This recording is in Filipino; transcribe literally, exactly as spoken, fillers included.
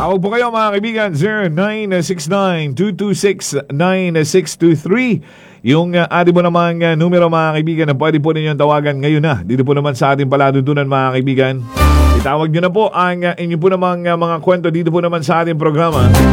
Tawag po kayo mga kaibigan, zero nine six nine, two two six, nine six two three. Yung uh, atin po namang uh, numero mga kaibigan na pwede po ninyong tawagan ngayon na. Dito po naman sa ating palatuntunan mga kaibigan. Itawag nyo na po ang uh, inyo po namang uh, mga kwento dito po naman sa ating programa.